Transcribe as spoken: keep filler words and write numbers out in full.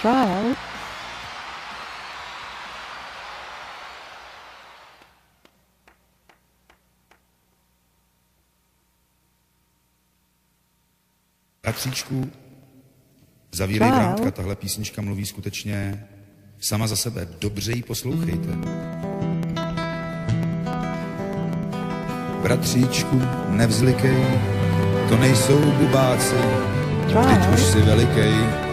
Trial. Bratříčku, zavírej vrátka, tahle písnička mluví skutečně sama za sebe. Dobře ji poslouchejte. Bratříčku, nevzlikej, to nejsou bubáci, teď už si velikej.